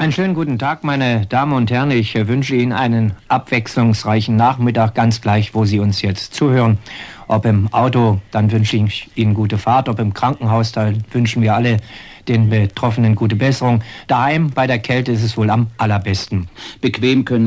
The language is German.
Einen schönen guten Tag, meine Damen und Herren. Ich wünsche Ihnen einen abwechslungsreichen Nachmittag, ganz gleich, wo Sie uns jetzt zuhören. Ob im Auto, dann wünsche ich Ihnen gute Fahrt. Ob im Krankenhaus, da wünschen wir alle den Betroffenen gute Besserung. Daheim bei der Kälte ist es wohl am allerbesten. Bequem können